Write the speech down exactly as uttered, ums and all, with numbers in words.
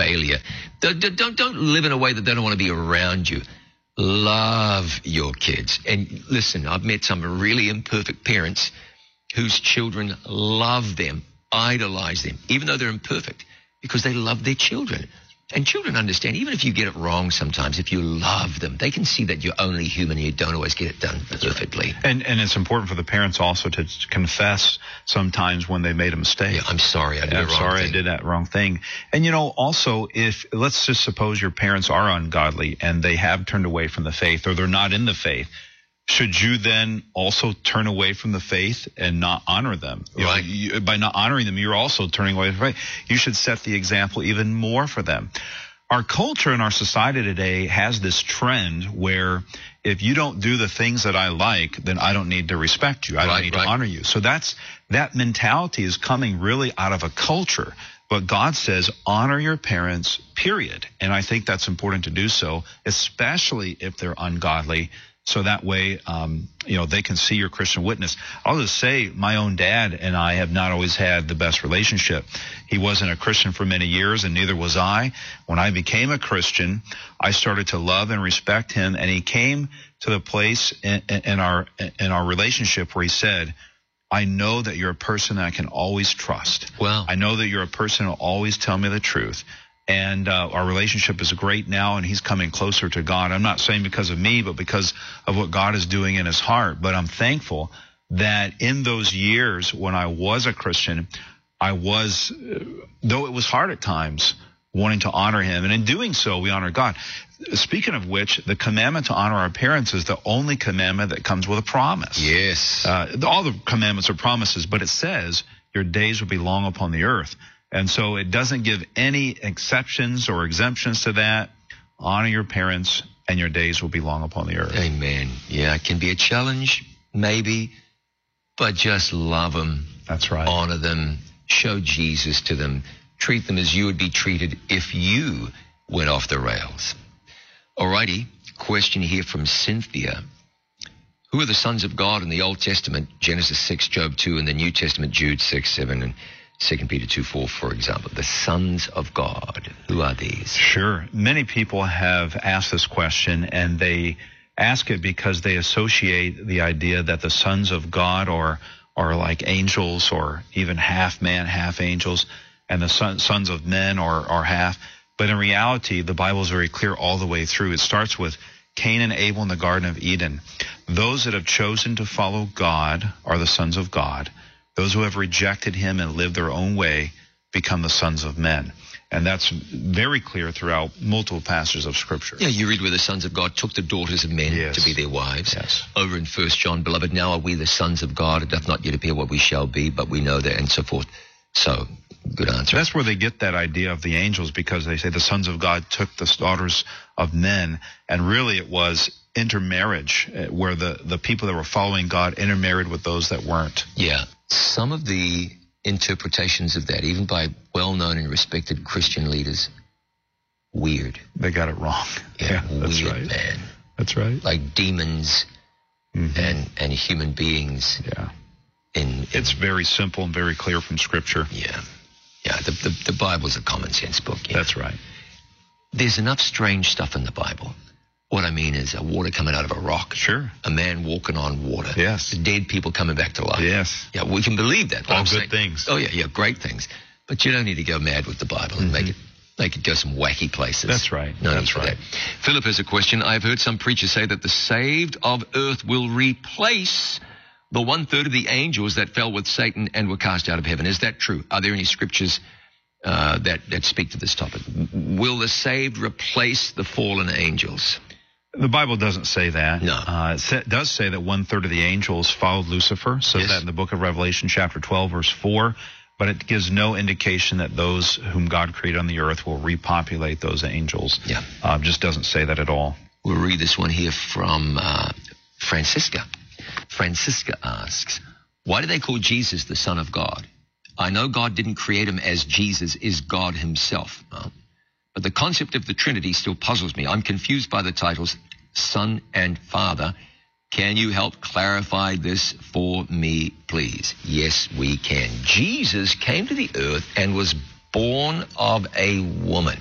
failure. Don't, don't, don't live in a way that they don't want to be around you. Love your kids. And listen, I've met some really imperfect parents whose children love them, idolize them, even though they're imperfect, because they love their children. And children understand, even if you get it wrong sometimes, if you love them, they can see that you're only human and you don't always get it done perfectly. And and it's important for the parents also to confess sometimes when they made a mistake. Yeah, I'm sorry, I did I'm the wrong sorry thing. I did that wrong thing. And, you know, also, if let's just suppose your parents are ungodly and they have turned away from the faith, or they're not in the faith, should you then also turn away from the faith and not honor them? You Right. know, you, by not honoring them, you're also turning away from faith. You should set the example even more for them. Our culture and our society today has this trend where if you don't do the things that I like, then I don't need to respect you. I don't Right, need right. to honor you. So that's that mentality is coming really out of a culture. But God says, honor your parents, period. And I think that's important to do so, especially if they're ungodly. So that way, um, you know, they can see your Christian witness. I'll just say my own dad and I have not always had the best relationship. He wasn't a Christian for many years, and neither was I. When I became a Christian, I started to love and respect him, and he came to the place in, in our in our relationship where he said, I know that you're a person that I can always trust. Wow. I know that you're a person who will always tell me the truth. And uh, our relationship is great now, and he's coming closer to God. I'm not saying because of me, but because of what God is doing in his heart. But I'm thankful that in those years when I was a Christian, I was, uh, though it was hard at times, wanting to honor him. And in doing so, we honor God. Speaking of which, the commandment to honor our parents is the only commandment that comes with a promise. Yes. Uh, all the commandments are promises, but it says your days will be long upon the earth. And so it doesn't give any exceptions or exemptions to that. Honor your parents, and your days will be long upon the earth. Amen. Yeah, it can be a challenge, maybe, but just love them. That's right. Honor them. Show Jesus to them. Treat them as you would be treated if you went off the rails. Alrighty, question here from Cynthia. Who are the sons of God in the Old Testament? Genesis six, Job two, and the New Testament, Jude six, seven, and Second Peter two, four, for example. The sons of God. Who are these? Sure. Many people have asked this question, and they ask it because they associate the idea that the sons of God are, are like angels, or even half man, half angels, and the son, sons of men are, are half. But in reality, the Bible is very clear all the way through. It starts with Cain and Abel in the Garden of Eden. Those that have chosen to follow God are the sons of God. Those who have rejected him and lived their own way become the sons of men. And that's very clear throughout multiple passages of Scripture. Yeah, you read where the sons of God took the daughters of men Yes. to be their wives. Yes. Over in First John, beloved, now are we the sons of God. It doth not yet appear what we shall be, but we know that, and so forth. So, good answer. That's where they get that idea of the angels, because they say the sons of God took the daughters of men. And really it was intermarriage, uh, where the, the people that were following God intermarried with those that weren't. Yeah. Some of the interpretations of that, even by well-known and respected Christian leaders, weird. They got it wrong. Yeah, that's weird, right. man. That's right. Like demons Mhm. and, and human beings. Yeah. In, in It's very simple and very clear from Scripture. Yeah. Yeah, the, the, the Bible's a common sense book. Yeah. That's right. There's enough strange stuff in the Bible. What I mean is a water coming out of a rock. Sure. A man walking on water. Yes. Dead people coming back to life. Yes. Yeah, we can believe that. but All I'm good saying- things. Oh, yeah, yeah, great things. But you don't need to go mad with the Bible and make it make it go some wacky places. That's right. No need That's for right. that. Philip has a question. I've heard some preachers say that the saved of earth will replace the one-third of the angels that fell with Satan and were cast out of heaven. Is that true? Are there any scriptures uh, that, that speak to this topic? Will the saved replace the fallen angels? The Bible doesn't say that. No. Uh, it sa- does say that one-third of the angels followed Lucifer. Says Yes. that in the book of Revelation, chapter twelve, verse four. But it gives no indication that those whom God created on the earth will repopulate those angels. Yeah. Uh, just doesn't say that at all. We'll read this one here from uh, Francisca. Francisca asks, why do they call Jesus the Son of God? I know God didn't create him as Jesus is God himself. Well, but the concept of the Trinity still puzzles me. I'm confused by the titles Son and Father. Can you help clarify this for me, please? Yes, we can. Jesus came to the earth and was born of a woman.